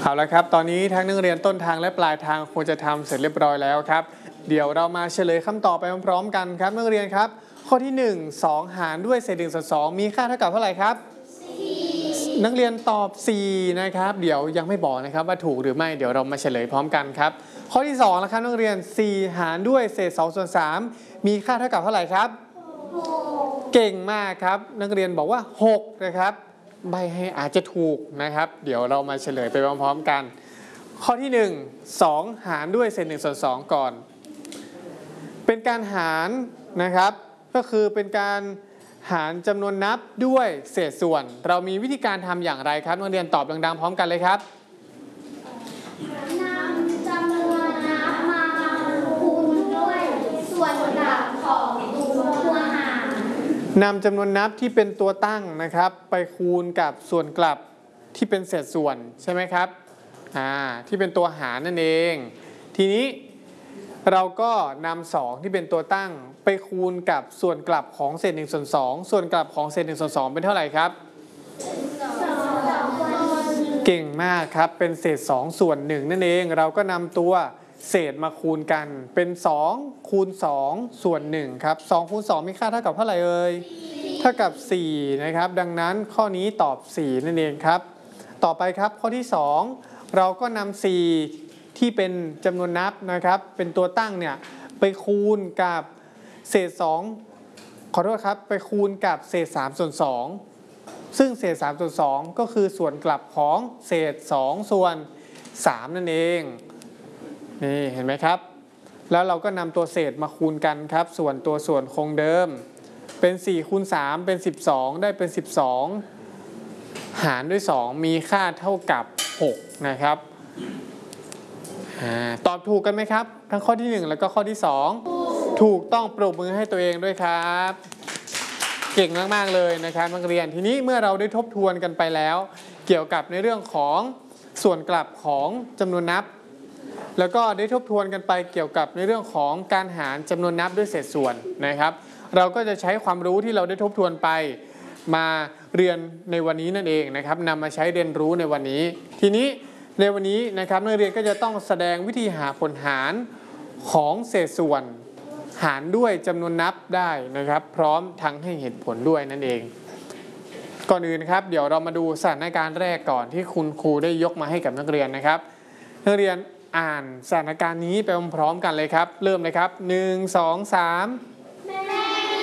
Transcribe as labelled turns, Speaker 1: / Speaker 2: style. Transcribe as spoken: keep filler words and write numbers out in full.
Speaker 1: เอาละครับตอนนี้ทั้งนักเรียนต้นทางและปลายทางควรจะทำเสร็จเรียบร้อยแล้วครับเดี๋ยวเรามาเฉลยคำตอบไปพร้อมๆกันครับนักเรียนครับข้อที่หนึ่ง สองหารด้วยเศษหนึ่งส่วนสองมีค่าเท่ากับเท่าไหร่ครับสี่นักเรียนตอบสี่นะครับเดี๋ยวยังไม่บอกนะครับว่าถูกหรือไม่เดี๋ยวเรามาเฉลยพร้อมกันครับข้อที่สองนะครับนักเรียนสี่หารด้วยเศษสองส่วนสามมีค่าเท่ากับเท่าไหร่ครับเก่งมากครับนักเรียนบอกว่าหกนะครับใบให้อาจจะถูกนะครับเดี๋ยวเรามาเฉลยไปพร้อมๆกันข้อที่หนึ่ง สองหารด้วยเศษหนึ่งส่วนสองก่อนเป็นการหารนะครับก็คือเป็นการหารจำนวนนับด้วยเศษส่วนเรามีวิธีการทำอย่างไรครับนักเรียนตอบดังๆพร้อมกันเลยครับ
Speaker 2: นำจำนวนนับมาคูณด้วยส่วนกลับของตัวหาร
Speaker 1: นำจำนวนนับที่เป็นตัวตั้งนะครับไปคูณกับส่วนกลับที่เป็นเศษส่วนใช่ไหมครับอ่าที่เป็นตัวหารนั่นเองทีนี้เราก็นำสองที่เป็นตัวตั้งไปคูณกับส่วนกลับของเศษหนึ่งส่วนสองส่วนกลับของเศษหนึ่งส่วนสองเป็นเท่าไหร่ครับเก่งมากครับเป็นเศษสองส่วนหนึ่งนั่นเองเราก็นำตัวเศษมาคูณกันเป็นสองคูณสองส่วนหนึ่งครับสองคูณสองมีค่าเท่ากับเท่าไหร่เอ่ยเท่ากับสี่นะครับดังนั้นข้อนี้ตอบสี่นั่นเองครับต่อไปครับข้อที่สองเราก็นำสี่ที่เป็นจำนวนนับนะครับเป็นตัวตั้งเนี่ยไปคูณกับเศษสองขอโทษครับไปคูณกับเศษสามส่วนสองซึ่งเศษสามส่วนสองก็คือส่วนกลับของเศษสองส่วนสามนั่นเองนี่เห็นไหมครับแล้วเราก็นำตัวเศษมาคูณกันครับส่วนตัวส่วนคงเดิมเป็นสี่คูณสามเป็นสิบสองได้เป็นสิบสองหารด้วยสองมีค่าเท่ากับหกนะครับตอบถูกกันไหมครับทั้งข้อที่หนึ่งแล้วก็ข้อที่สองถูกต้องปรบมือให้ตัวเองด้วยครับเก่งมากๆเลยนะครับนักเรียนทีนี้เมื่อเราได้ทบทวนกันไปแล้วเกี่ยวกับในเรื่องของส่วนกลับของจำนวนนับแล้วก็ได้ทบทวนกันไปเกี่ยวกับในเรื่องของการหารจำนวนนับด้วยเศษส่วนนะครับเราก็จะใช้ความรู้ที่เราได้ทบทวนไปมาเรียนในวันนี้นั่นเองนะครับนำมาใช้เรียนรู้ในวันนี้ทีนี้ในวันนี้นะครับนักเรียนก็จะต้องแสดงวิธีหาผลหารของเศษส่วนหารด้วยจำนวนนับได้นะครับพร้อมทั้งให้เหตุผลด้วยนั่นเองก่อนอื่นครับเดี๋ยวเรามาดูสถานการณ์แรกก่อนที่คุณครูได้ยกมาให้กับนักเรียนนะครับนักเรียนอ่านสถานการณ์นี้ไปพร้อมๆกันเลยครับเริ่มเลยครับหนึ่ง สอง สาม